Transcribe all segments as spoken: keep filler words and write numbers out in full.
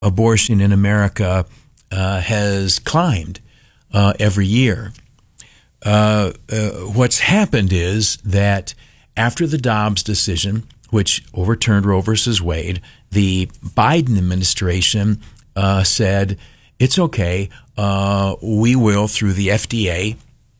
abortion in America uh, has climbed uh, every year. Uh, uh, what's happened is that after the Dobbs decision, which overturned Roe versus Wade, the Biden administration uh, said, it's okay, uh, we will, through the F D A,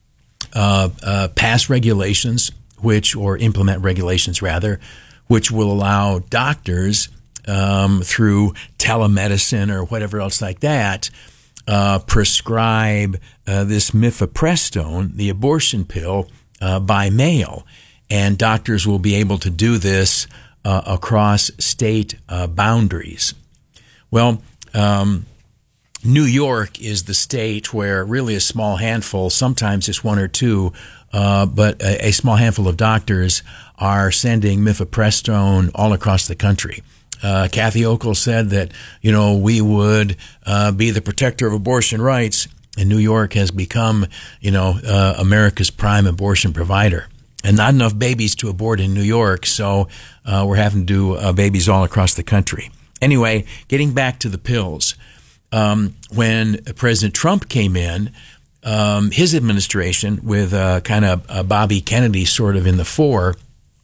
uh, uh, pass regulations, which, or implement regulations rather, which will allow doctors um, through telemedicine or whatever else like that, uh, prescribe uh, this mifepristone, the abortion pill, uh, by mail. And doctors will be able to do this uh, across state uh, boundaries. Well, um, New York is the state where really a small handful, sometimes it's one or two, uh, but a, a small handful of doctors are sending mifepristone all across the country. Uh, Kathy Hochul said that, you know, we would uh, be the protector of abortion rights, and New York has become, you know, uh, America's prime abortion provider. And not enough babies to abort in New York, so uh, we're having to do uh, babies all across the country. Anyway, getting back to the pills. Um, when President Trump came in, um, his administration, with uh, kind of uh, Bobby Kennedy sort of in the fore,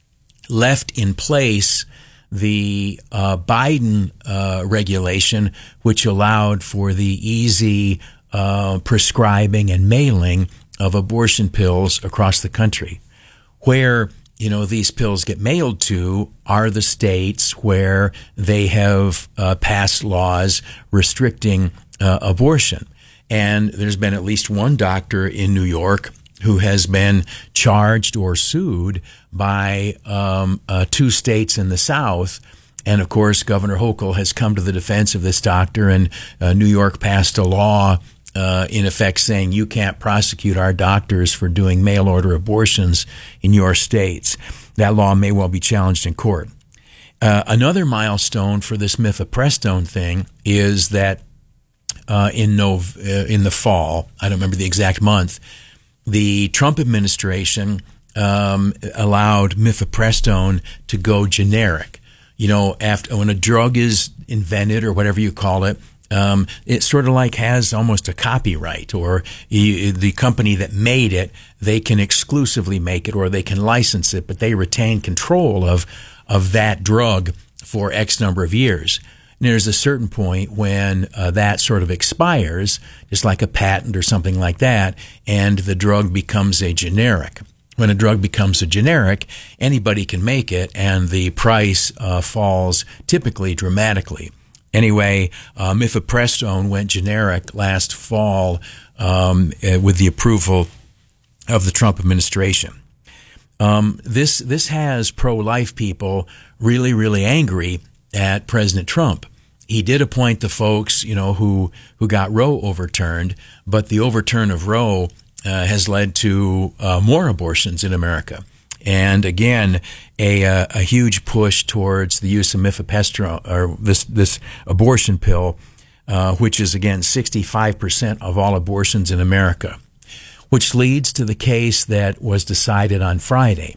left in place the uh, Biden uh, regulation, which allowed for the easy uh, prescribing and mailing of abortion pills across the country. Where, you know, these pills get mailed to are the states where they have uh, passed laws restricting uh, abortion. And there's been at least one doctor in New York who has been charged or sued by um, uh, two states in the South. And, of course, Governor Hochul has come to the defense of this doctor, and uh, New York passed a law Uh, in effect saying you can't prosecute our doctors for doing mail-order abortions in your states. That law may well be challenged in court. Uh, another milestone for this mifepristone thing is that uh, in, Nov- uh, in the fall, I don't remember the exact month, the Trump administration um, allowed mifepristone to go generic. You know, after when a drug is invented or whatever you call it, Um, it sort of like has almost a copyright, or you, the company that made it, they can exclusively make it or they can license it, but they retain control of, of that drug for X number of years. And there's a certain point when uh, that sort of expires, just like a patent or something like that, and the drug becomes a generic. When a drug becomes a generic, anybody can make it, and the price uh, falls typically dramatically. Anyway, uh, mifepristone went generic last fall um, uh, with the approval of the Trump administration. Um, this this has pro-life people really, really angry at President Trump. He did appoint the folks, you know, who who got Roe overturned, but the overturn of Roe uh, has led to uh, more abortions in America. And again, a uh, a huge push towards the use of mifepristone, or this this abortion pill, uh, which is again sixty-five percent of all abortions in America, which leads to the case that was decided on Friday.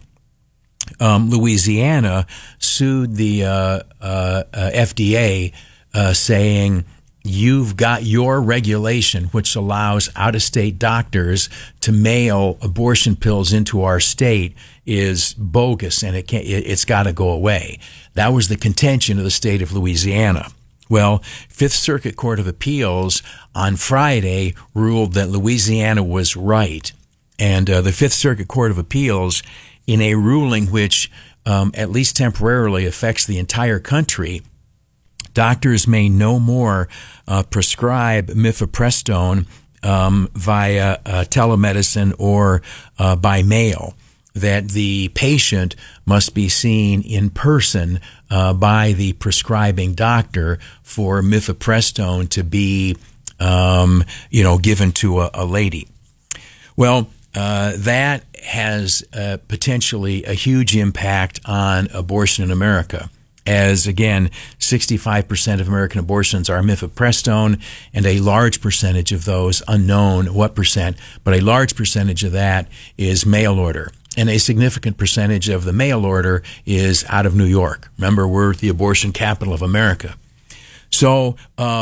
Um, Louisiana sued the uh, uh, uh, F D A, uh, saying, you've got your regulation, which allows out-of-state doctors to mail abortion pills into our state, is bogus, and it can't, it's got to go away. That was the contention of the state of Louisiana. Well, Fifth Circuit Court of Appeals on Friday ruled that Louisiana was right. And uh, the Fifth Circuit Court of Appeals, in a ruling which um, at least temporarily affects the entire country, doctors may no more uh, prescribe mifepristone um, via uh, telemedicine or uh, by mail, that the patient must be seen in person uh, by the prescribing doctor for mifepristone to be, um, you know, given to a, a lady. Well, uh, that has uh, potentially a huge impact on abortion in America, as, again, sixty-five percent of American abortions are mifepristone, and a large percentage of those, unknown what percent, but a large percentage of that is mail order. And a significant percentage of the mail order is out of New York. Remember, we're the abortion capital of America. So, uh,